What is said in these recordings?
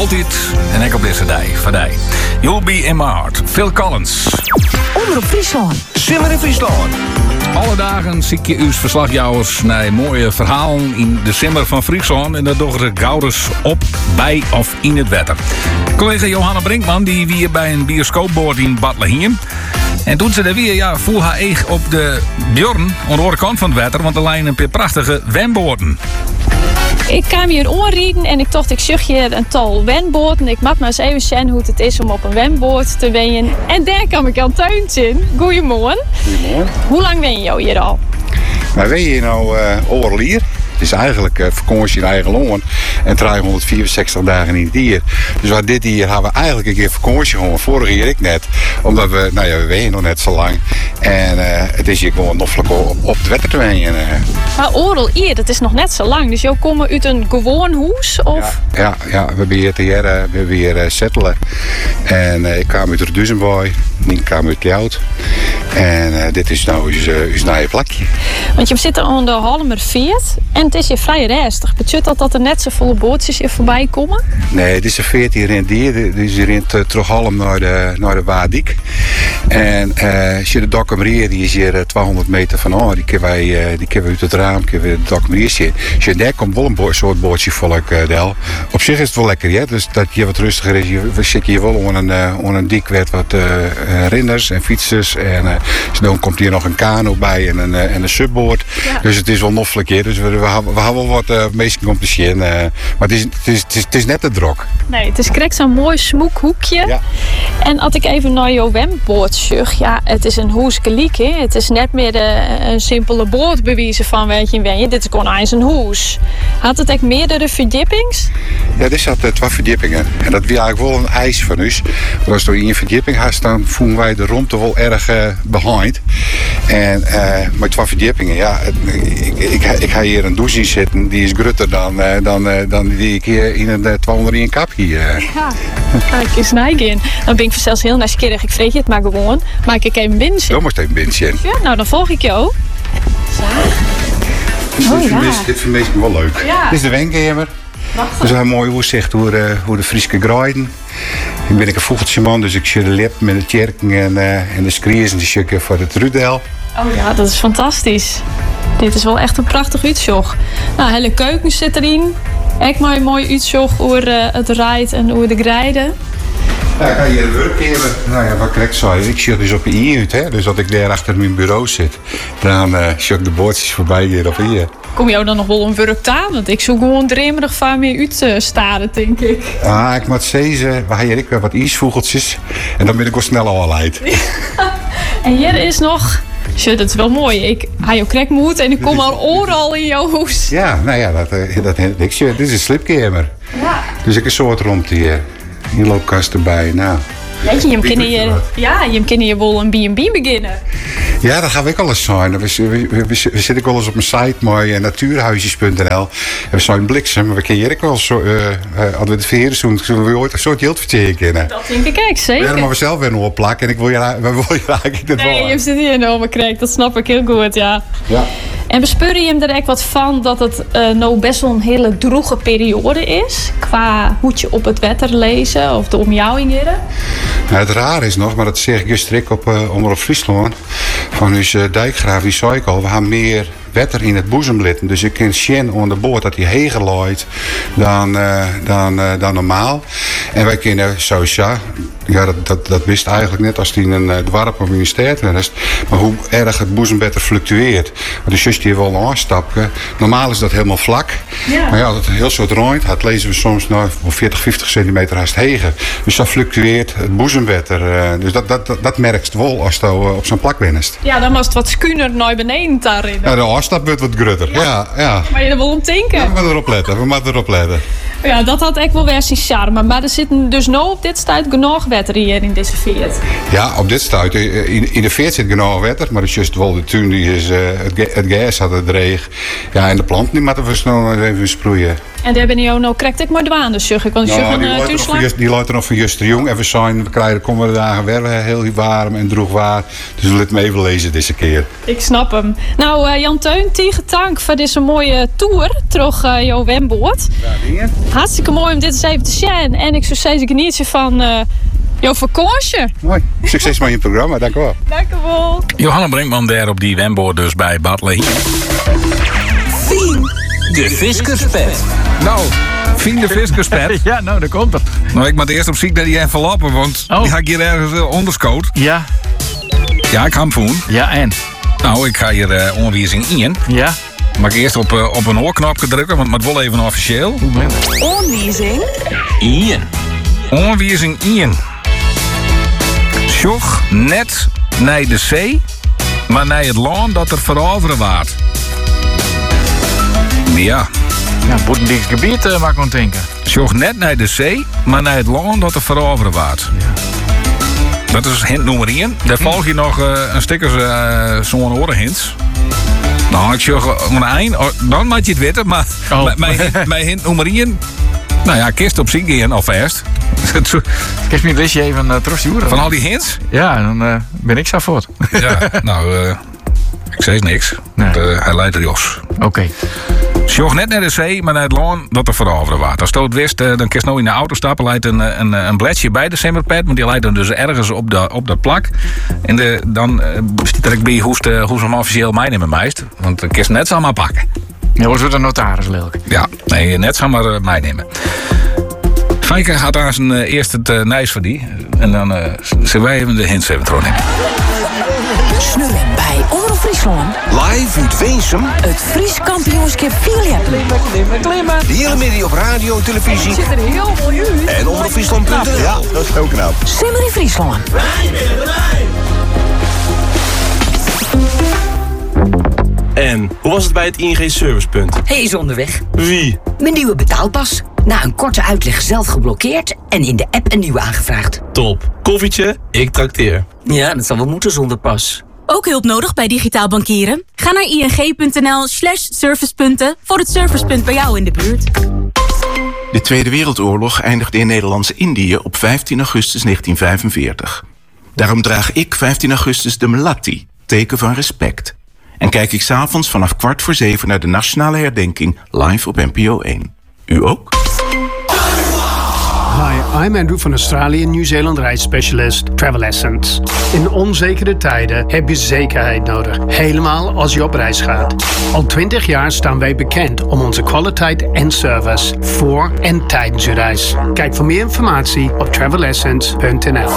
Altijd en ik op deze dag van die. You'll be in my heart. Phil Collins. Omroep Friesland. Simmer in Friesland. Alle dagen zie ik je uw verslagjouwers naar mooie verhalen in de Simmer van Friesland. En dat doen de gouders op, bij of in het wetter. Collega Johanna Brinkman die weer bij een bioscoopboord in Bad Lehien. En toen ze er weer voel haar eeg op de Bjorn aan de andere kant van het wetter. Want er lijnen een paar prachtige wemboorden. Ik kwam hier onrieden en ik dacht, ik zag hier een tal wemboorden. Ik mag maar eens even zien hoe het is om op een wemboord te wennen. En daar kwam ik aan Teuns in. Goedemorgen. Goedemorgen. Hoe lang ben je hier al? Wij wonen hier nou Oorlier. Het is eigenlijk vakantie in eigen loon en 364 dagen in het jaar. Dus wat dit hier hebben we eigenlijk een keer vakantie gewoon. Vorig jaar ik net. Omdat we, we weten nog net zo lang. En het is hier gewoon nog op het wetter te wenen. Maar Orel hier, dat is nog net zo lang. Dus jou komen uit een gewoon huis? Of? Ja, we hebben hier te jaren, we hebben hier settelen. En ik kwam uit de Duzenboy. Ik kwam uit Kjout. En dit is nou ons nieuwe plakje. Want je zit aan de Halmerveert en het is hier vrij rustig. Betekent dat er net zo volle bootjes hier voorbij komen? Nee, het is een veert hier in Dier. Dit is hier in terug Halm naar de Waardiek. En als je de Dokkumrier, die is hier 200 meter vanaf. Die kunnen we uit het raam, kunnen we de Dokkumrier zien. Als je daar komt, wel een soort bootje volk del. Op zich is het wel lekker, ja? Dus dat je wat rustiger is. We zitten hier wel onder een dik werd wat renners en fietsers. En dan komt hier nog een kano bij en een subboard. Ja. Dus het is wel noffelijk hier. Dus we hebben wel wat meestal om te zien. Maar het is net te drok. Nee, het is correct zo'n mooi smoekhoekje. Ja. En als ik even naar jouw wemboord zeg, ja, het is een hoeskeliek. Het is net meer een simpele boord bewijzen van weet je. Dit is gewoon eens een hoes. Had het echt meerdere verdiepings? Ja, dit zat 2 verdiepingen. En dat was eigenlijk wel een eis van ons. Want als je in een verdieping had, dan voelen wij de romte wel erg behind. En met 2 verdiepingen, ja, ik ga hier een douche zitten, die is grutter dan die ik hier in een 201 kap hier. Ja, ga ik eens nijgen. Dan ben ik zelfs heel nieuwsgierig. Ik vreeg je het maar gewoon. Maak ik even binnen. Je moest even binnen. Ja, nou dan volg ik jou. Dit vind ik wel leuk. Ja. Dit is de wenkamer. Dat is een mooi uitzicht hoe de Friese grijden. Ik ben een vogeltjeman, dus ik zie de lip met de tjerken en de skriers en de schukken voor het Rudel. Oh ja, dat is fantastisch. Dit is wel echt een prachtig uitzicht. Nou, hele keuken zit erin. Echt maar een mooi uitzicht over het rijdt en over de grijden. Ja, ik ga hier een werkkamer. Nou ja, wat correct zei. Ik zit dus op je uit, hè. Dus als ik daar achter mijn bureau zit, dan zie ik de boordjes voorbij hier op hier. Kom jou dan nog wel een werk aan? Want ik zou gewoon dremerig van meer uit staren, denk ik. Ah, ik moet zeggen, we hebben hier weer wat ijsvogeltjes. En dan ben ik wel snel al uit. En hier is nog... Shit, dat is wel mooi. Ik ga jou krekmoed en ik kom al overal in jouw huis. Ja, nou ja, dit is een slipkamer. Ja. Dus ik een soort rond hier. Hier loopt kast erbij. Nou. Weet je hem kunnen hier wel een B&B beginnen. Ja, dat gaan we ook al eens zijn. We zitten ook wel eens op een site, mooi natuurhuisjes.nl. En we zijn bliksem, maar we kunnen hier ook wel zo, als we het verheren doen, zullen we ooit een soort jeldverteer kennen. Dat denk ik ook, zeker. Ja, dan maar we zelf weer nog op plakken en ik wil je eigenlijk dit wel. Nee, je zit hier nou krijgt, dat snap ik heel goed, ja. En bespeur je hem er echt wat van dat het nou best wel een hele droege periode is? Qua hoe je op het wetter lezen of de omjouwing hier? Nou, het raar is nog, maar dat zeg ik gisteren op Omroep Friesland. Van uw dijkgraaf, die zei ik al, we gaan meer wetter in het boezem litten. Dus je kunt zien aan de boord dat hij heger looit dan normaal. En wij kunnen sowieso, ja, dat wist eigenlijk net als hij in een dorp of in een stad was. Maar hoe erg het boezemwetter fluctueert. Dus als je wel aanstappen, normaal is dat helemaal vlak. Ja. Maar ja, dat heel soort rond, dat lezen we soms naar 40, 50 centimeter haast heger. Dus dat fluctueert het boezemwetter. Dus dat merkst wel als je op zo'n plak bent. Ja, dan was het wat skuner naar beneden daarin. Ja, de afstap wordt wat grutter. Ja. Maar je er wel om denken. Ja, we moeten erop letten. Ja, dat had echt wel weer zijn charme. Maar er zit dus nou op dit stuit genoeg wetter hier in deze veert. Ja, op dit stuit. In de veert zit genoeg wetter. Maar het is juist wel de tuin die is, het gas had het dreig. Ja, en de planten die moeten we snel even sproeien. En daar ben je ook nog krijgt ik maar dwaan, dus zeg ik. Want die luidt er nog van Juster Jong. En we krijgen de komende dagen weer heel warm en droeg waar. Dus we laten me even lezen deze keer. Ik snap hem. Nou, Jan Teun, tegen dank voor deze mooie tour terug jouw wemboord. hartstikke mooi om dit eens even te zien. En ik zou zeggen, geniet je van jouw vakantie. Mooi. Succes met je programma, dank u wel. Dank u wel. Johanna Brinkman daar op die wemboord dus bij Bartley. Fien, de Fiskerspet. Nou, Fien de Fiskerspet. Ja, nou, daar komt het. Nou, ik moet eerst op ziek naar die enveloppen, want die ga ik hier ergens onderscoot. Ja. Ja, ik ga hem voelen. Ja, en? Nou, ik ga hier onwijzing in. Ja. Mag ik eerst op een oorknopje drukken, want het moet wel even officieel. Onwijzing. In. Onwijzing in. Sjoch net naar de zee, maar naar het land dat er veroveren waard. Ja. Ja, Boetendieks gebied mag ik aan denken. Sjoch net naar de zee, maar naar het land dat er veroveren waard. Ja. Dat is hint nummer 1. Daar volg je nog een stukje zo'n orenhints. Nou, ik zeg maar één, dan moet je het weten, maar mijn hint nummer 1. Nou ja, kist op zich gaan alvast. Kijk me lesje even terugsturen. Van al die hints? Ja, dan ben ik zo voort. Ja, nou, ik zei niks. Nee. Hij leidt er Jos. Oké. Sjoch net naar de zee, maar naar het land dat er veroveren waard. Als je het wist, dan kun je nou in de auto stappen, leidt een bladje bij de simmerpad, maar die leidt dan dus ergens op dat plak. En dan stiet er ook bij hoe ze hem officieel meenemen meest. Want dan kun je net allemaal pakken. Ja, wordt een notaris, lelijk. Ja, nee, net zomaar meenemen. Fijke gaat daar zijn eerst het nijs voor die. En dan zullen wij even de hints even terugnemen. Snurren bij Omroep Friesland. Live uit Weensum. Het Fries kampioenschap Vierleppen. De hele middag op radio, televisie. Zit er heel veel u. En omroepfriesland.nl. Ja, dat is heel knap. Simmer in Friesland. En hoe was het bij het ING Servicepunt? Hij is onderweg. Wie? Mijn nieuwe betaalpas. Na een korte uitleg zelf geblokkeerd en in de app een nieuwe aangevraagd. Top. Koffietje, ik trakteer. Ja, dat zal wel moeten zonder pas. Ook hulp nodig bij digitaal bankieren? Ga naar ing.nl/servicepunten voor het servicepunt bij jou in de buurt. De Tweede Wereldoorlog eindigde in Nederlands-Indië op 15 augustus 1945. Daarom draag ik 15 augustus de Mlatti, teken van respect. En kijk ik 's avonds vanaf 6:15 naar de nationale herdenking live op NPO 1. U ook? Hi, I'm Andrew van Australië en Nieuw-Zeeland reisspecialist Travel Essence. In onzekere tijden heb je zekerheid nodig, helemaal als je op reis gaat. Al 20 jaar staan wij bekend om onze kwaliteit en service voor en tijdens je reis. Kijk voor meer informatie op travelessence.nl.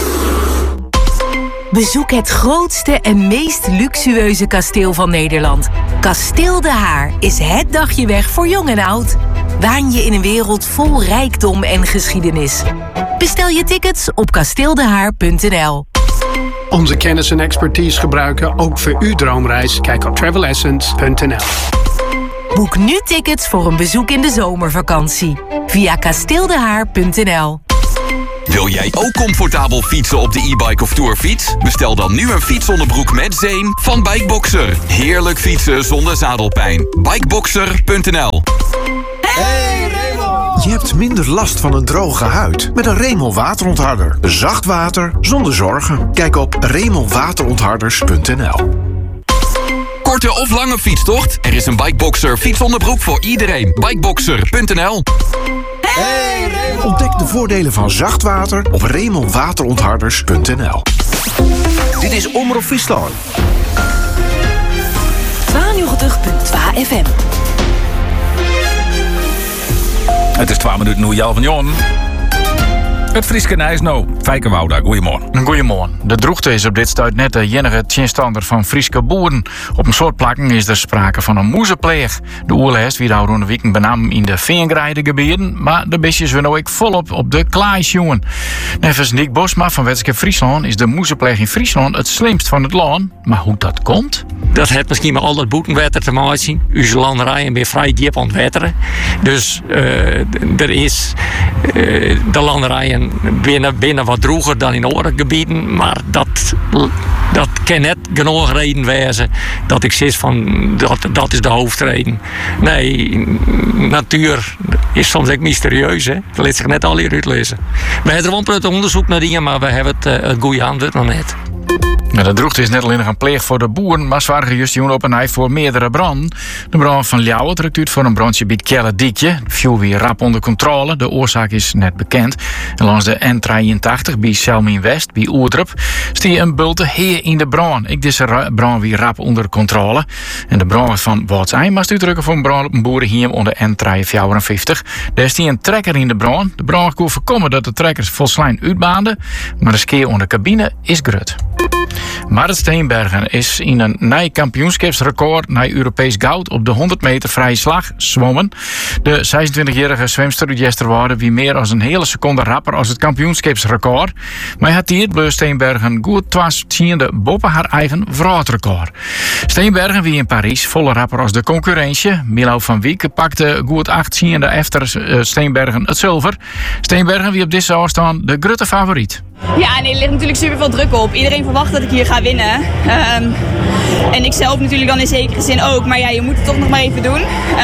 Bezoek het grootste en meest luxueuze kasteel van Nederland. Kasteel De Haar is het dagje weg voor jong en oud. Waan je in een wereld vol rijkdom en geschiedenis. Bestel je tickets op kasteeldehaar.nl. Onze kennis en expertise gebruiken ook voor uw droomreis. Kijk op travelessence.nl. Boek nu tickets voor een bezoek in de zomervakantie. Via kasteeldehaar.nl. Wil jij ook comfortabel fietsen op de e-bike of tourfiets? Bestel dan nu een fietsonderbroek met zeem van Bikeboxer. Heerlijk fietsen zonder zadelpijn. Bikeboxer.nl. Hey Raymond! Je hebt minder last van een droge huid met een Remel waterontharder. Zacht water zonder zorgen. Kijk op remelwaterontharders.nl. Korte of lange fietstocht? Er is een Bikeboxer fietsonderbroek voor iedereen. Bikeboxer.nl. Hey Raymond! Ontdek de voordelen van zacht water op remelwaterontharders.nl. Dit is Omroep Friesland. 92.2 FM. Het is 12 minuten nu Jel van Jon. Het Frieske Nijs nou. Fijke Wouda, goeiemorgen. Goeiemorgen. De droogte is op dit stuit net de enige tjenstander van Frieske boeren. Op een soort plakken is er sprake van een moezenpleeg. De oerlijst wie de rond de weekend benam in de Veengrijdengebieden, maar de bestjes we nou ook volop op de klaaisjongen. Nevens Nick Bosma van Wetenschap Friesland is de moezenpleeg in Friesland het slimst van het land. Maar hoe dat komt? Dat heeft misschien met al dat boetenwetter te maken. Uw landerijen weer vrij diep aan het wetteren. Dus er is de landerijen binnen wat droger dan in andere gebieden. Maar dat kan net genoeg reden wezen dat ik zeg van dat is de hoofdreden. Nee, natuur is soms ook mysterieus. Hè? Dat laat zich net al hier uitlezen. We hebben er wel een onderzoek naar dingen, maar we hebben het goede antwoord nog net. Ja, de droogte is net alleen nog een pleeg voor de boeren, maar zwaar juist op een ei voor meerdere branden. De brand van Ljouwen drukt uit voor een brandje bij het Kelle-Diekje. De vuur weer rap onder controle. De oorzaak is net bekend. En langs de N83 bij Selmin West, bij Oerdrup, stie een bulte heer in de brand. Ik deze brand weer rap onder controle. En de brand van Watsijn moest uitdrukken voor een boeren hier onder N53. Daar stie een trekker in de brand. De brand kon voorkomen dat de trekkers volslijn uitbaanden, maar de skeer onder de cabine is grut. Marit Steenbergen is in een nieuw kampioenschapsrecord naar Europees goud op de 100 meter vrije slag zwommen. De 26-jarige zwemster uit Jesterwoude wie meer dan een hele seconde rapper als het kampioenschapsrecord. Maar had hier bleef Steenbergen goed twastiende boven haar eigen vrouwtrecord. Steenbergen wie in Parijs volle rapper als de concurrentie. Milo van Wiek pakte goed 8e efter Steenbergen het zilver. Steenbergen wie op deze afstand de grote favoriet. Ja, nee, er ligt natuurlijk super veel druk op. Iedereen verwacht dat ik hier ga winnen. En ik zelf natuurlijk dan in zekere zin ook. Maar ja, je moet het toch nog maar even doen.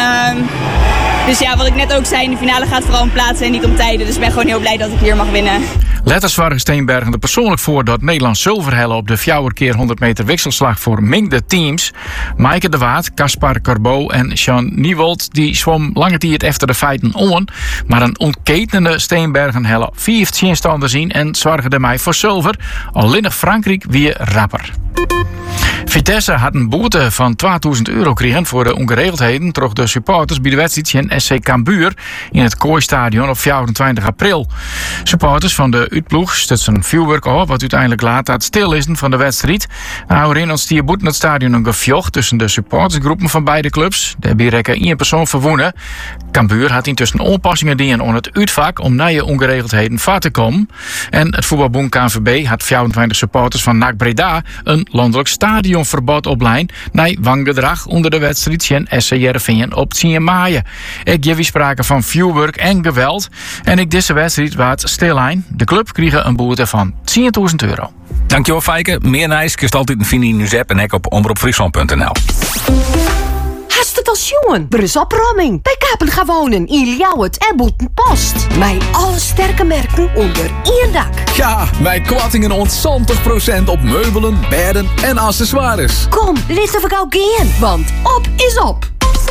Dus ja, wat ik net ook zei, in de finale gaat vooral om plaatsen en niet om tijden. Dus ik ben gewoon heel blij dat ik hier mag winnen. Letters zorgen Steenbergen er persoonlijk voor dat Nederland zilver hellen op de 4 keer 100 meter wikselslag voor mengde teams. Maaike de Waard, Caspar Corbeau en Jean Niewold die zwom lange tijd efter de feiten on. Maar een ontketende Steenbergen hellen 4 standen zien en zorgen ermee voor zilver. Alleen nog Frankrijk weer rapper. Vitesse had een boete van €2000 gekregen voor de ongeregeldheden door de supporters bij de wedstrijd in SC Cambuur in het Kooistadion op 24 april. Supporters van de uitploeg stutsen vuurwerk op, wat uiteindelijk laat het stilisten van de wedstrijd. Nou, Reynolds stier boeten het stadion een gevjocht tussen de supportersgroepen van beide clubs. Daarbij rekken 1 persoon verwoenen. Cambuur had intussen onpassingen dienen onder het uitvak om naar je ongeregeldheden vaart te komen. En het voetbalbond KNVB had 24 supporters van NAC Breda een landelijk stadionverbod op lijn naar wangedrag onder de wedstrijd in SC Heerenveen op 10 maart. Ik geef sprake van vuurwerk en geweld en ik deze wedstrijd waard stillijn. De club kreeg een boete van €10.000. Dankjewel Fijke. Meer nice kun je altijd vinden in uw app en op omroepfriesland.nl. Hast het als jongen? Brus opruiming. Bij Kapel gaan wonen in Ljouwert en Boetenpost. Met alle sterke merken onder één dak. Ja, wij kwattingen ontzontig % op meubelen, bedden en accessoires. Kom, licht of ik ook geen, want op is op.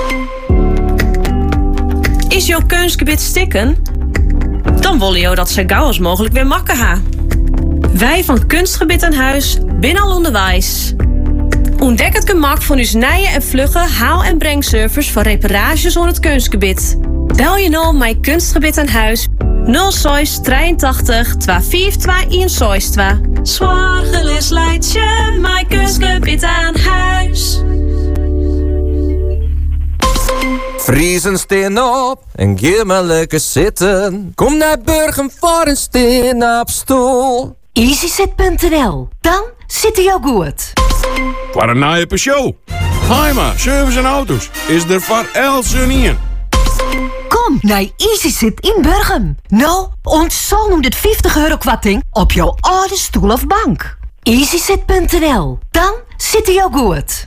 Is jouw keusgebied stikken? Dan willen jou dat zo gauw als mogelijk weer makken ha. Wij van Kunstgebied aan Huis binnen al onderwijs. Ontdek het gemak van uw nieuwe en vlugge haal- en brengservice voor reparages onder het kunstgebied. Bel je nou mijn Kunstgebied aan Huis 06 83 25 162. Zorgeloos leidt je mijn Kunstgebied aan Huis. Vriezen steen op en geef maar lekker zitten. Kom naar Burgum voor een steen op stoel. EasyZet.nl. Dan zit hij ook goed. Voor een nieuwe show. Heima, service en auto's. Is er voor elke in. Kom naar EasyZet in Burgum. Nou, ontzal €150 kwatting op jouw oude stoel of bank. EasyZet.nl. Dan zit hij ook goed.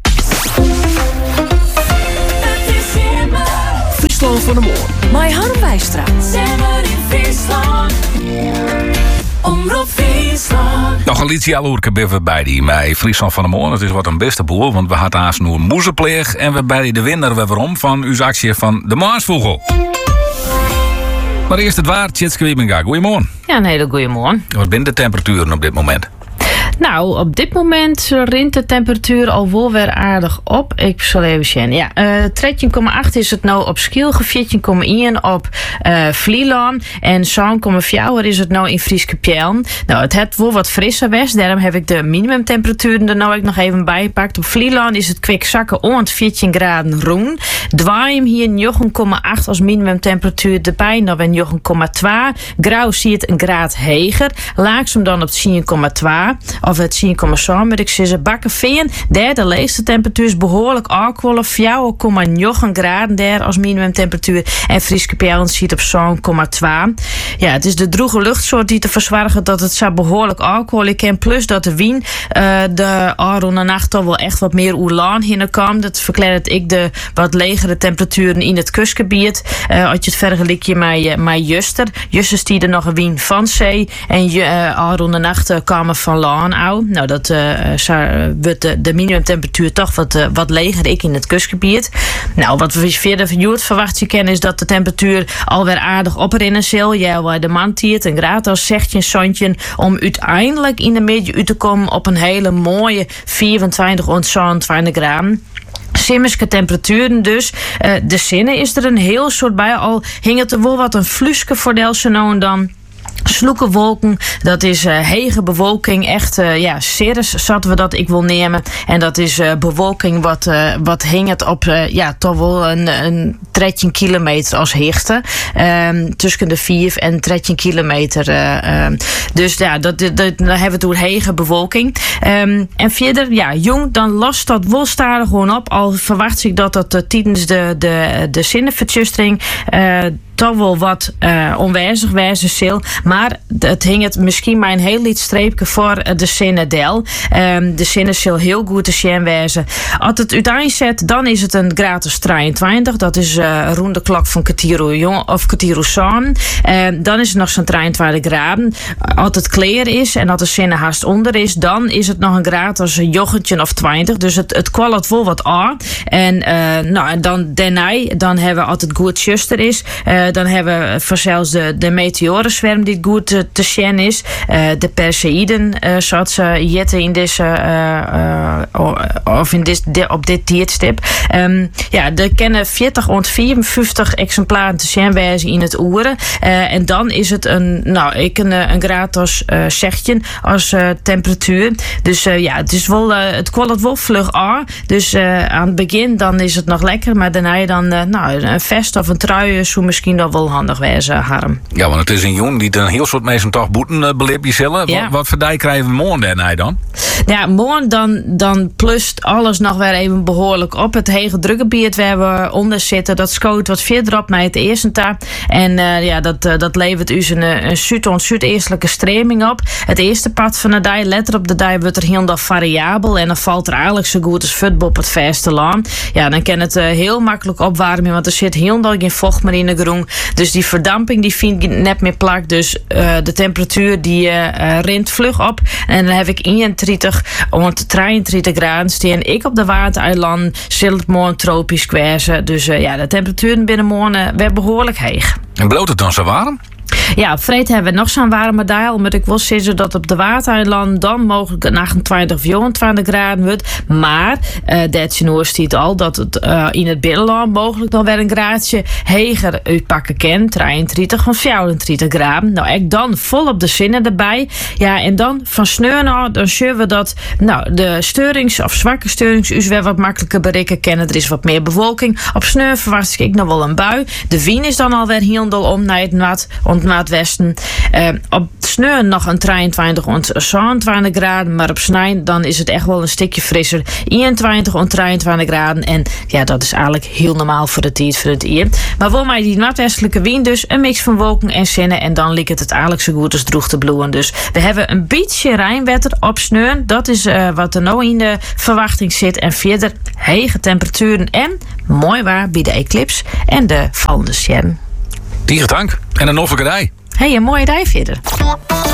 Friesland van de Moor. Mijn Harmwijstraat. Zemmer in Friesland. Omroep Friesland. Nog een liedje aloerke biffen bij die mij Friesland van de Moor. Het is wat een beste boel, want we hadden haast nu een moezenpleeg en we bij de winnaar weer waarom van uw actie van de Maasvogel. Maar eerst het waar, Tjitske Wiebenga. Goedemorgen. Ja, een hele goede morgen. Wat zijn de temperaturen op dit moment? Nou, op dit moment rint de temperatuur al wel weer aardig op. Ik zal even zien. Ja, 13,8 is het nou op Schielge, 14,1 op Vlieland en 7,4 is het nou in Frieske Pjellen. Nou, het heeft wel wat frisser west, daarom heb ik de minimumtemperaturen er nou ook nog even bij gepakt. Op Vlieland is het kwik zakken rond 14 graden roen. Dwaaim hier 9,8 als minimumtemperatuur erbij, nou ben 9,2. Grauw zie het een graad heger. Laagsum dan op 10,2. Of het 10,7 moet ik zeggen. Bakkenveen, daar de leegste temperatuur is behoorlijk alcohol. 4,9 graden daar als minimumtemperatuur. En Frieske Pjellen ziet op 7,2. Ja, het is de droege luchtsoort die te verzorgen dat het zo behoorlijk alcohol is. En plus dat de wien de avond en nacht al wel echt wat meer oerlaan hinnekomt. Dat verklaart ik de wat legere temperaturen in het kustgebied. Als je het vergelijkt met Juster. Juster stierde nog een wien van zee. En avond en nacht kwamen van laan. oud. Nou, dat wordt de minimumtemperatuur toch wat leger ik in het kustgebied. Nou, wat we verder van Joert verwachten kennen is dat de temperatuur alweer aardig oprennen zal. Ja, waar de man tiert een graad als 16 zonnetje om uiteindelijk in de middag uit te komen op een hele mooie 24 tot 27 graden. Simmerske temperaturen dus. De zinnen is er een heel soort bij. Al hing het er wel wat een fluske voor Delsen nou en dan. Sloeke wolken, dat is hege bewolking. Echt, cirrus zaten we dat ik wil nemen. En dat is bewolking wat hing het op, toch wel een 13 kilometer als heegte. Tussen de 4 en 13 kilometer. Dus ja, dan hebben we het door hege bewolking. En verder, jong, dan lost dat wolstarig gewoon op. Al verwacht ik dat tijdens de zinnenvertjustering toch wel wat onwijzig wijze zal. Maar het hing het misschien maar een heel liet streepje voor de zinnendel. De zinnen zal heel goed te zien wijzen. Als het uiteindelijk zet, dan is het een gratis 23. Dat is rond de klok van kwartier samen. Dan is het nog zo'n 23 graden. Als het kleer is en als de zinnen haast onder is, dan is het nog een gratis joggetje of 20. Dus het kwalt wel wat aan. En dan dan hebben we als het goed juster is. Dan hebben we vanzelfs de meteorenzwerm die goed te zien is. De Perseïden, zoals ze jetten in deze op dit tijdstip. Er kennen 40 tot 54 exemplaren te zien wijzen in het oeren. En dan is het een graad als 16 als temperatuur. Dus het is wel, het kwalt wel vlug aan. Dus aan het begin dan is het nog lekker, maar daarna je dan een vest of een trui zo misschien wel handig wijzen, Harm. Ja, want het is een jong die een heel soort mensen toch boeten beleven zullen. Ja. Wat voor dij krijgen we morgen daarna dan? Ja, morgen dan plust alles nog weer even behoorlijk op. Het hege drukgebied waar we onder zitten, dat schoot wat verder op naar het eerste taal. En dat levert u een zuideastelijke streming op. Het eerste pad van de dij, letter op de dij, wordt er heel variabel. En dan valt er eigenlijk zo goed als voetbal op het vasteland. Ja, dan kan het heel makkelijk opwarmen, want er zit heel geen vocht meer in de groen. Dus die verdamping die vindt net meer plak. Dus de temperatuur die rint vlug op. En dan heb ik 31 tot 33 graden staan. Ik op de Watereiland zal het morgen tropisch kwijzen. Dus de temperaturen binnen morgen weer behoorlijk heeg. En bloot het dan zo warm? Ja, op Vreed hebben we nog zo'n warme dag. Maar ik wil zeggen dat op de Watereiland dan mogelijk een 28 of 24 graden wordt. Maar dat stiet al dat het in het binnenland mogelijk nog wel een graadje heger uitpakken kan. 33 of 34 graden. Nou, ik dan vol op de zinnen erbij. Ja, en dan van sneur nou, dan zullen we dat de steurings of zwakke steurings u weer wat makkelijker bereiken kennen. Er is wat meer bewolking. Op sneur verwacht ik nog wel een bui. De wien is dan alweer heel om naar het noordwesten. Op sneur nog een 23 tot 27 graden, maar op snij dan is het echt wel een stukje frisser. 21 tot 23 graden en ja, dat is eigenlijk heel normaal voor de tijd van het hier. Maar voor mij die noordwestelijke wind dus, een mix van wolken en zinnen en dan lijkt het eigenlijk zo goed als droeg te bloeien. Dus we hebben een beetje rijnwetter op sneur. Dat is wat er nou in de verwachting zit en verder hege temperaturen en mooi waar bij de eclipse en de vallende sterren. Dierendank en een offelijke rij. Een mooie dag verder.